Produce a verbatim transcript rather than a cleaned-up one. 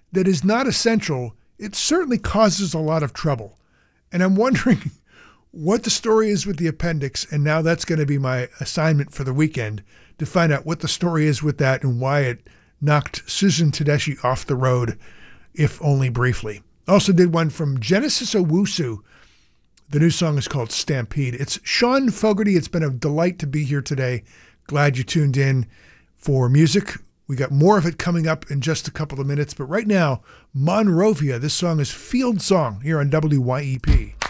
that is not essential, it certainly causes a lot of trouble. And I'm wondering what the story is with the appendix, and now that's going to be my assignment for the weekend, to find out what the story is with that and why it knocked Susan Tedeschi off the road, if only briefly. Also did one from Genesis Owusu. The new song is called Stampede. It's Sean Fogarty. It's been a delight to be here today. Glad you tuned in for music. We got more of it coming up in just a couple of minutes, but right now, Monrovia. This song is Field Song here on W Y E P.